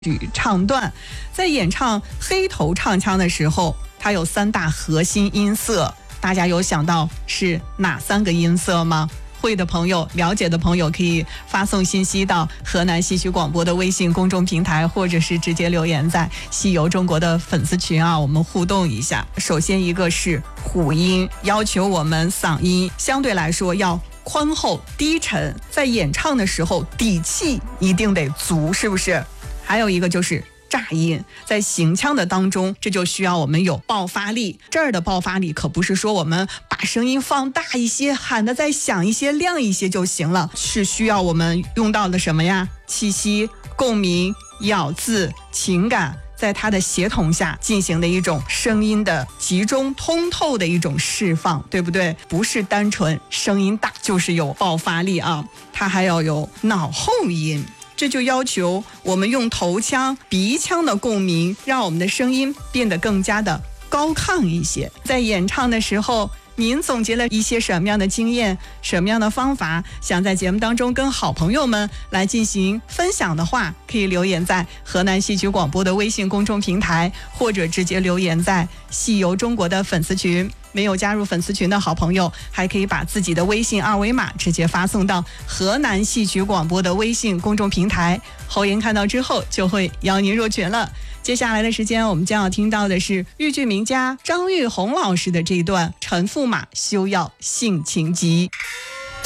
唱段。在演唱黑头唱腔的时候，它有3大核心音色，大家有想到是哪3个音色吗？会的朋友、了解的朋友可以发送信息到河南戏曲广播的微信公众平台，或者是直接留言在戏游中国的粉丝群啊，我们互动一下。首先一个是虎音，要求我们嗓音相对来说要宽厚低沉，在演唱的时候底气一定得足，是不是？还有一个就是炸音，在行腔的当中，这就需要我们有爆发力。这儿的爆发力可不是说我们把声音放大一些，喊得再响一些、亮一些就行了，是需要我们用到的什么呀？气息、共鸣、咬字、情感，在它的协同下进行的一种声音的集中通透的一种释放，对不对？不是单纯声音大就是有爆发力啊，它还要有脑后音。这就要求我们用头腔、鼻腔的共鸣，让我们的声音变得更加的高亢一些。在演唱的时候，您总结了一些什么样的经验、什么样的方法，想在节目当中跟好朋友们来进行分享的话，可以留言在河南戏曲广播的微信公众平台，或者直接留言在戏游中国的粉丝群。没有加入粉丝群的好朋友，还可以把自己的微信二维码直接发送到河南戏曲广播的微信公众平台，侯莹看到之后就会邀您入群了。接下来的时间，我们将要听到的是豫剧名家张玉红老师的这一段《陈驸马休要性情急》。